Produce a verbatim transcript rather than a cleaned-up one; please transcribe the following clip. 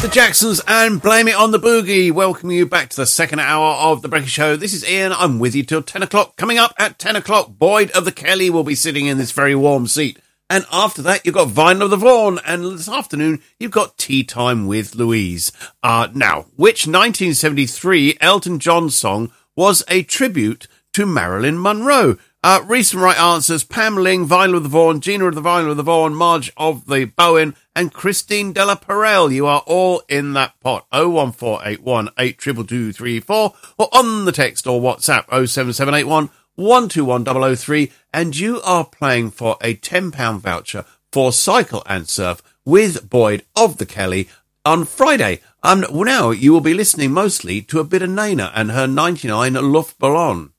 Jacksons and Blame It on the Boogie. Welcoming you back to the second hour of the Brecky Show. This is Ian. I'm with you till ten o'clock. Coming up at ten o'clock, Boyd of the Kelly will be sitting in this very warm seat. And after that, you've got Vinyl of the Vaughan. And this afternoon, you've got Tea Time with Louise. Uh, now, which nineteen seventy-three Elton John song was a tribute to Marilyn Monroe? Uh, recent right answers: Pam Ling, Vinyl of the Vaughan, Gina of the Vinyl of the Vaughan, Marge of the Bowen, and Christine Della Perel. You are all in that pot. oh one four eight one eight two two two three four or on the text or WhatsApp oh seven seven eight one one two one zero zero three, and you are playing for a ten pound voucher for Cycle and Surf with Boyd of the Kelly on Friday. Um, now you will be listening mostly to a bit of Nana and her ninety-nine Luftballon.